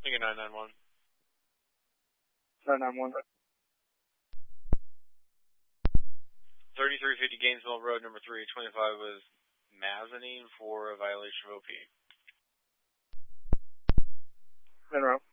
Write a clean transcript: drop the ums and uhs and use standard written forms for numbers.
Lincoln 991. 991. 3350 Gainesville Road, number 325 was Mazanine for a violation of OP. Monroe.